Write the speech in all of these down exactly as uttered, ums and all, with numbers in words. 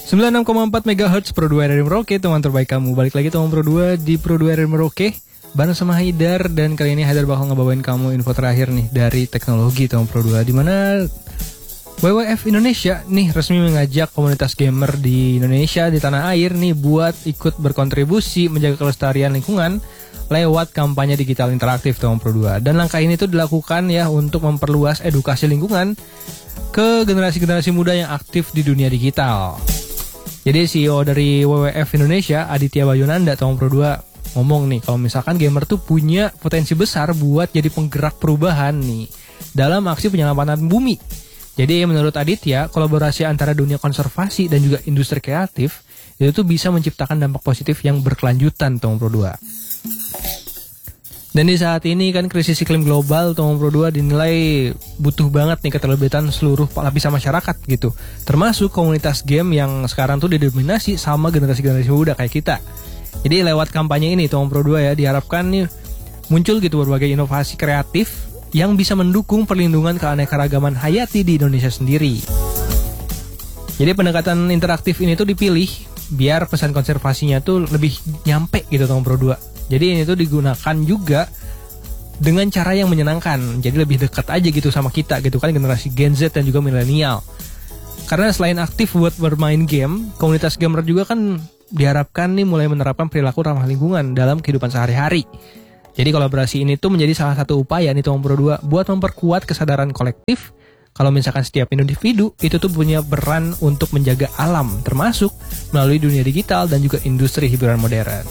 sembilan puluh enam koma empat megahertz Pro dua R R Merauke, teman terbaik kamu. Balik lagi teman Pro dua di Pro dua R R Merauke bareng sama Haidar. Dan kali ini Haidar bakal ngebawain kamu info terakhir nih dari teknologi teman Pro dua, dimana W W F Indonesia nih resmi mengajak komunitas gamer di Indonesia, di tanah air nih, buat ikut berkontribusi menjaga kelestarian lingkungan lewat kampanye digital interaktif teman Pro dua. Dan langkah ini tuh dilakukan ya untuk memperluas edukasi lingkungan ke generasi-generasi muda yang aktif di dunia digital. Jadi C E O dari W W F Indonesia, Aditya Bayonanda tahun Pro dua ngomong nih, kalau misalkan gamer tuh punya potensi besar buat jadi penggerak perubahan nih dalam aksi penyelamatan bumi. Jadi menurut Aditya, kolaborasi antara dunia konservasi dan juga industri kreatif itu tuh bisa menciptakan dampak positif yang berkelanjutan tahun Pro dua. Dan di saat ini kan krisis iklim global tahun Pro dua dinilai butuh banget nih keterlibatan seluruh lapisan masyarakat gitu. Termasuk komunitas game yang sekarang tuh didominasi sama generasi-generasi muda kayak kita. Jadi lewat kampanye ini tahun Pro dua ya diharapkan nih muncul gitu berbagai inovasi kreatif yang bisa mendukung perlindungan keanekaragaman hayati di Indonesia sendiri. Jadi pendekatan interaktif ini tuh dipilih biar pesan konservasinya tuh lebih nyampe gitu tahun Pro dua. Jadi ini tuh digunakan juga dengan cara yang menyenangkan. Jadi lebih dekat aja gitu sama kita gitu kan, generasi Gen Z dan juga milenial. Karena selain aktif buat bermain game, komunitas gamer juga kan diharapkan nih mulai menerapkan perilaku ramah lingkungan dalam kehidupan sehari-hari. Jadi kolaborasi ini tuh menjadi salah satu upaya nih tahun Pro dua buat memperkuat kesadaran kolektif. Kalau misalkan setiap individu itu tuh punya peran untuk menjaga alam, termasuk melalui dunia digital dan juga industri hiburan modern.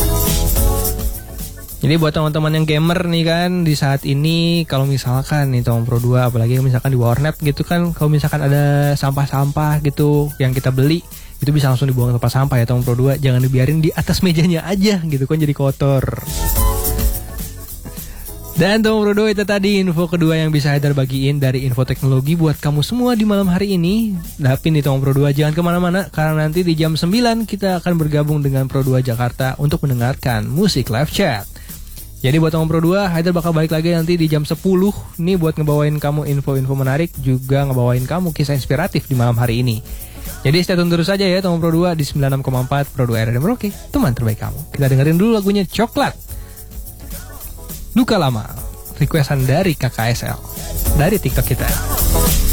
Jadi buat teman-teman yang gamer nih kan, di saat ini kalau misalkan nih tahun Pro dua, apalagi misalkan di warnet gitu kan, kalau misalkan ada sampah-sampah gitu yang kita beli, itu bisa langsung dibuang ke tempat sampah ya tahun Pro dua. Jangan dibiarin di atas mejanya aja gitu kan, jadi kotor. Dan tahun Pro dua itu tadi info kedua yang bisa Haidar bagiin dari info teknologi buat kamu semua di malam hari ini. Tapi nih tahun Pro dua jangan kemana-mana, karena nanti di jam sembilan kita akan bergabung dengan Pro dua Jakarta untuk mendengarkan musik live chat. Jadi buat tahun Pro dua, Haidar bakal balik lagi nanti di jam sepuluh nih buat ngebawain kamu info-info menarik, juga ngebawain kamu kisah inspiratif di malam hari ini. Jadi stay tune terus aja ya tahun Pro dua di sembilan puluh enam koma empat Pro dua R R Merauke, teman terbaik kamu. Kita dengerin dulu lagunya Coklat, Luka Lama, requestan dari K K S L dari TikTok kita.